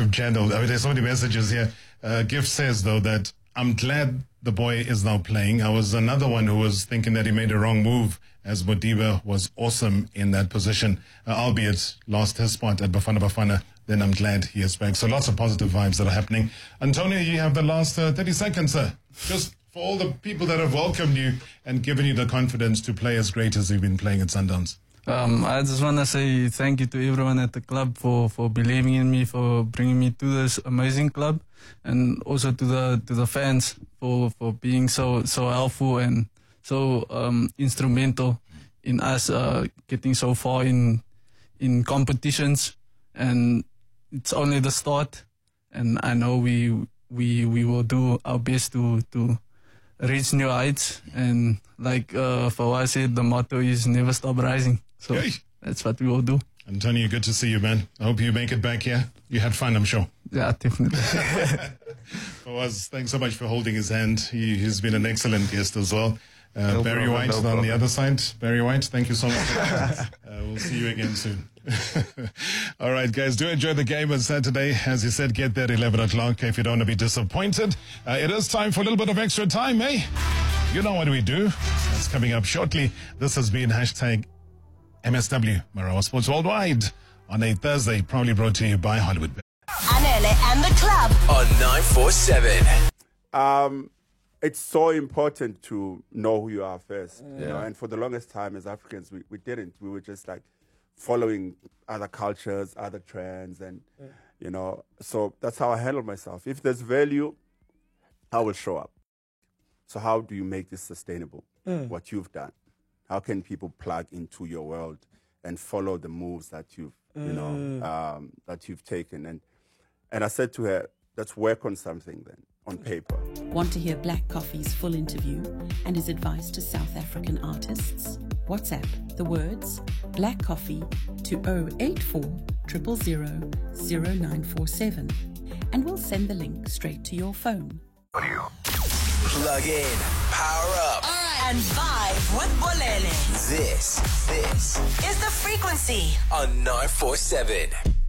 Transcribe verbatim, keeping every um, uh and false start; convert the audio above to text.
YouTube channel. I mean, there's so many messages here. Uh, Gift says, though, that I'm glad the boy is now playing. I was another one who was thinking that he made a wrong move, as Modiba was awesome in that position, uh, albeit lost his spot at Bafana Bafana. Then I'm glad he is back. So lots of positive vibes that are happening. Antonio, you have the last uh, thirty seconds, sir. Just for all the people that have welcomed you and given you the confidence to play as great as you've been playing at Sundowns. Um, I just want to say thank you to everyone at the club for, for believing in me, for bringing me to this amazing club, and also to the to the fans for, for being so so helpful and so um, instrumental in us uh, getting so far in in competitions. And it's only the start, and I know we we we will do our best to to reach new heights. And like uh, Fawaz said, the motto is never stop rising. So Hey. that's what we will do. Antonio, good to see you, man. I hope you make it back here. You had fun, I'm sure. Yeah, definitely. Fawaz, thanks so much for holding his hand. He, he's been an excellent guest as well. Uh, No Barry problem, White no on the problem. other side. Barry White, thank you so much. uh, we'll see you again soon. All right, guys, do enjoy the game on Saturday. As you said, get there at eleven o'clock if you don't want to be disappointed. Uh, it is time for a little bit of extra time, eh? You know what we do. That's coming up shortly. This has been hashtag M S W, Marawa Sports Worldwide, on a Thursday, proudly brought to you by Hollywood. Anele and the club on nine four seven. Um, it's so important to know who you are first, you know. And for the longest time, as Africans, we, we didn't. We were just like following other cultures, other trends, and you know. So that's how I handle myself. If there's value, I will show up. So how do you make this sustainable? What you've done. How can people plug into your world and follow the moves that you've, you know, um, that you've taken? And and I said to her, let's work on something then, on paper. Want to hear Black Coffee's full interview and his advice to South African artists? WhatsApp the words Black Coffee to zero eight four zero zero zero zero nine four seven and we'll send the link straight to your phone. Plug in, power up, and vibe with Bolele. this, this Is the frequency. on nine four seven.